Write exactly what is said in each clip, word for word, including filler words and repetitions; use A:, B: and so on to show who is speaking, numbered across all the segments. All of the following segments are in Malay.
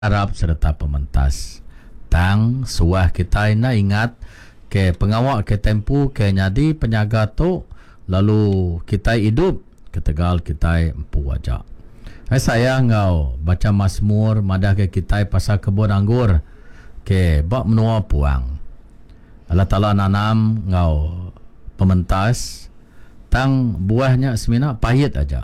A: Arab serta pementas. Tang suah kita na ingat ke pengawak ke tempu ke nyadi penyaga tu lalu kita hidup ke Tegal kita empu wajak. Hai saya ngau baca Mazmur madah ke kita pasal kebun anggur ke bak menua puang. Allah Ta'ala nanam ngau pementas tang buahnya semina pahit aja.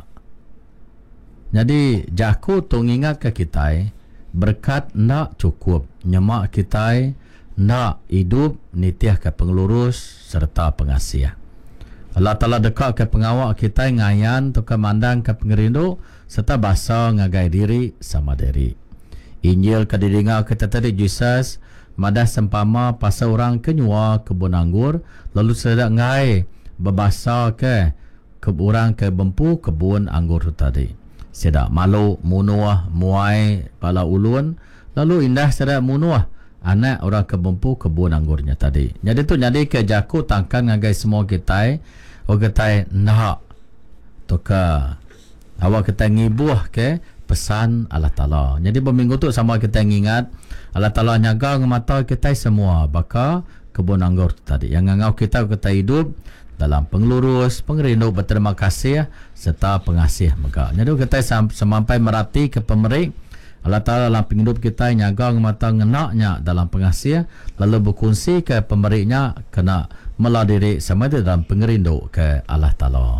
A: Jadi jaku tu ingat ke kita berkat nak cukup nyemak kita nak hidup nitiah ke pengelurus serta pengasih. Allah Ta'ala dekat ke pengawak kita ngayan tu ke mandang ke pengerindu serta bahasa ngagai diri sama diri. Injil ke didengar kita tadi Jesus madah sempama pasal orang kenyua kebun anggur lalu sedak ngai berbahasa ke ke orang ke bempu kebun anggur tu tadi. Sedak malu munuah muai pala ulun lalu indah sedak munuah anak orang kebempu kebun anggurnya tadi. Jadi tu jadi ke jaku tangkan ngagai semua kita o kita nak tu ke awak kita ngibuah ke pesan Allah Ta'ala. Jadi berminggu tu sama kita ingat Allah Ta'ala nyaga mata kita semua baka kebun anggur tu tadi. Yang ngau kita kita hidup dalam pengelurus, pengerindu, berterima kasih serta pengasih mega. Jadi kita sampai merati ke pemerik Allah Ta'ala dalam penghidup kita nyaga mata ngenaknya dalam pengasih lalu berkongsi ke pemeriknya kena meladiri sama dia dalam pengerindu ke Allah Ta'ala.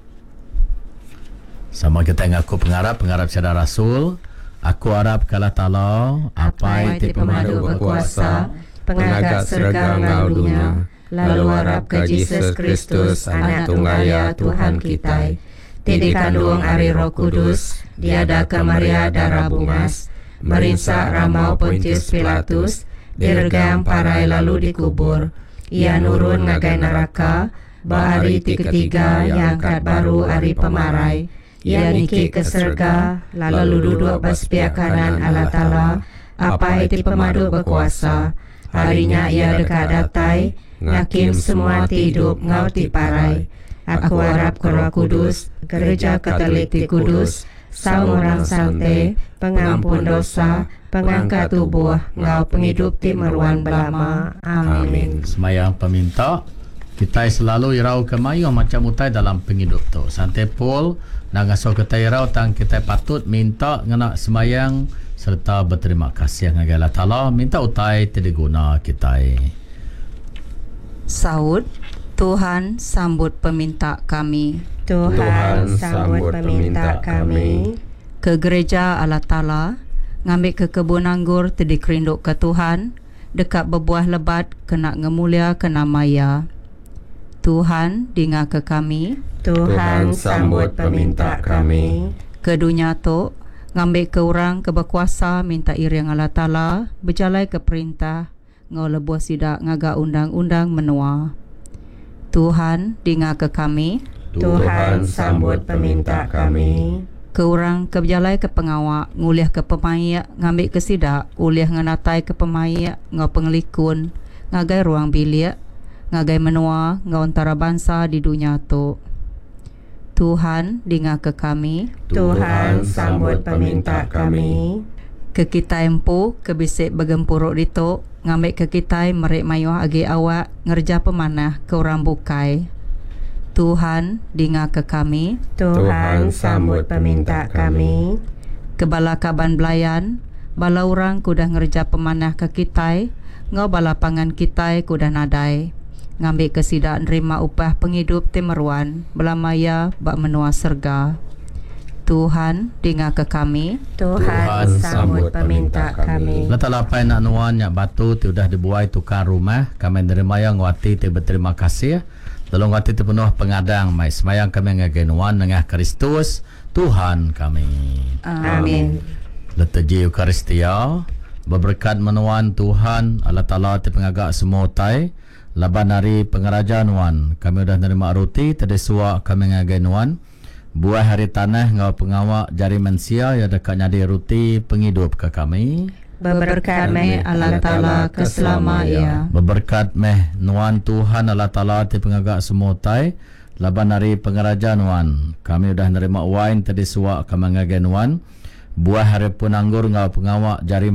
A: Sama kita ngaku pengarap pengarap syada Rasul. Aku harap ke Allah Ta'ala apa
B: itu pemadu berkuasa pengagak serga ngau dunia lalu harap ke Yesus Kristus anak tunggaya Tuhan kita tidak kandung ari Roh Kudus diada ke Maria darah bungas merinsak ramau Pontius Pilatus diregam parai lalu dikubur ia nurun ngagai neraka bahari ketiga yang angkat baru ari pemarai ia niki ke serga lalu duduk besebelah kanan Allah Ta'ala apa itu pemadu berkuasa harinya ia dekat datai ngakim semua hidup ngau ti parai. Aku harap ke Roh Kudus, gereja Katolik ti Kudus, saung orang sante, pengampun dosa, pengangkat tubuh, ngau penghidup ti meruan belama. Amin.
A: Semayang peminta, kita selalu irau kemayu macam utai dalam penghidup tu. Sante pol, nangaso kita irau tang kita patut minta ngena semayang serta berterima kasih ngagai Allah Ta'ala minta utai tidak guna kita.
C: Saud, Tuhan sambut peminta kami.
B: Tuhan sambut peminta kami.
C: Ke gereja Allah Ta'ala, ngambil ke kebun anggur tedik rinduk ke Tuhan, dekat berbuah lebat kena ngemulia ke namaya. Tuhan dengar ke kami.
B: Tuhan sambut peminta kami.
C: Ke dunia tu, ngambil ke orang ke berkuasa minta iring Allah Ta'ala, berjalai ke perintah, ngau lebuah sidak ngaga undang-undang menua. Tuhan dengar ke kami.
B: Tuhan sambut peminta kami.
C: Ke orang ke berjalai ke pengawak, nguliah ke pemayak, ngambil ke sidak, uliah nganatai ke pemayak, ngau pengelikun, ngagai ruang bilik, ngagai menua, ngau antara bangsa di dunia tu. Tuhan dengar ke kami.
B: Tuhan sambut peminta kami.
C: Ke kita empu, ke bisik bergempuruk dituk, ngambil ke kita merik mayuh agi awak, ngerja pemanah ke orang bukai. Tuhan dengar ke kami.
B: Tuhan sambut peminta kami.
C: Ke bala kaban belayan, bala orang kudah ngerja pemanah ke kita, ngau bala pangan kita kudah nadai. Ngambil ke sidak nerima upah penghidup timeruan, belamaya bak menua serga. Tuhan dengar ke kami.
B: Tuhan sambut peminta kami.
A: Letak lapai nak nuan nyak batu tu dah dibuai tukar rumah kami nerima yang ngwati tu berterima kasih. Lalu ngwati tu penuh pengadang mai semayang kami ngagai nuan dengan Kristus Tuhan kami.
C: Amin.
A: Letak ji Eucharistia berberkat menuan Tuhan Allah Ta'ala tu pengagak semua tai laban hari pengerajaan nuan kami dah nerima roti tadi suak kami ngagai nuan buah hari tanah ngau pengawak jari mensia yang dekat nyadi ruti penghidup ke kami.
B: Berberkat meh Allah Ta'ala keselamanya.
A: Berberkat meh nuan Tuhan Allah Ta'ala ti pengagak semua tai laban hari pengerajaan nuan kami dah nerima wine tadi suak kami ngagai nuan buah harapun anggur ngau pengawak jari